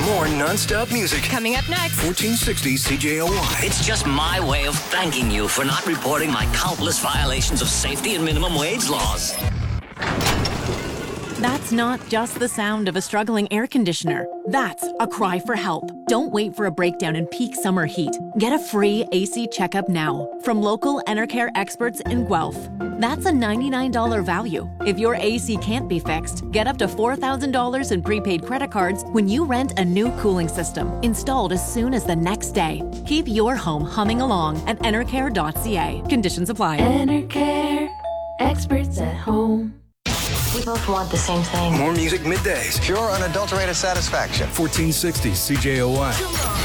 more non-stop music. Coming up next. 1460 CJOY. It's just my way of thanking you for not reporting my countless violations of safety and minimum wage laws. That's not just the sound of a struggling air conditioner. That's a cry for help. Don't wait for a breakdown in peak summer heat. Get a free AC checkup now from local Enercare experts in Guelph. That's a $99 value. If your AC can't be fixed, get up to $4,000 in prepaid credit cards when you rent a new cooling system, installed as soon as the next day. Keep your home humming along at enercare.ca. Conditions apply. Enercare, experts at home. We both want the same thing. More music middays. Pure unadulterated satisfaction. 1460 CJOY.